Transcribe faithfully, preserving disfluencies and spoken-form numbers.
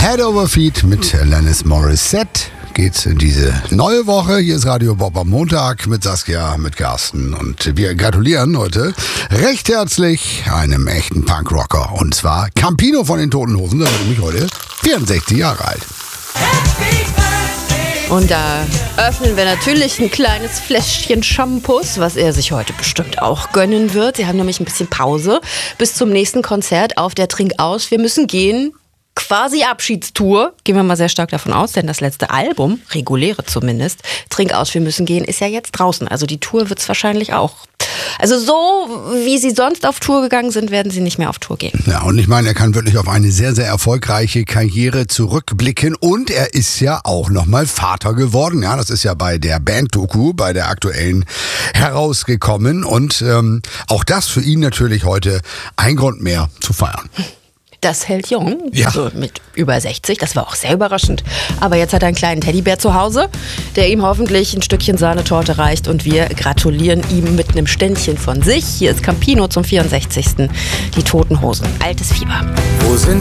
Head Over Feet mit Alanis Morissette geht's in diese neue Woche. Hier ist Radio Bob am Montag mit Saskia, mit Carsten und wir gratulieren heute recht herzlich einem echten Punkrocker und zwar Campino von den Toten Hosen. Der wird nämlich heute vierundsechzig Jahre alt. Und da öffnen wir natürlich ein kleines Fläschchen Shampoos, was er sich heute bestimmt auch gönnen wird. Sie haben nämlich ein bisschen Pause bis zum nächsten Konzert auf der Trink aus. Wir müssen gehen. Quasi Abschiedstour, gehen wir mal sehr stark davon aus, denn das letzte Album, reguläre zumindest, Trink aus, wir müssen gehen, ist ja jetzt draußen. Also die Tour wird es wahrscheinlich auch. Also so, wie sie sonst auf Tour gegangen sind, werden sie nicht mehr auf Tour gehen. Ja, und ich meine, er kann wirklich auf eine sehr, sehr erfolgreiche Karriere zurückblicken und er ist ja auch nochmal Vater geworden. Ja, das ist ja bei der Band-Doku, bei der aktuellen herausgekommen und ähm, auch das für ihn natürlich heute ein Grund mehr zu feiern. Das hält jung, ja. Also mit über sechzig, das war auch sehr überraschend. Aber jetzt hat er einen kleinen Teddybär zu Hause, der ihm hoffentlich ein Stückchen Sahnetorte reicht und wir gratulieren ihm mit einem Ständchen von sich. Hier ist Campino zum vierundsechzigsten Die Toten Hosen, altes Fieber. Wo sind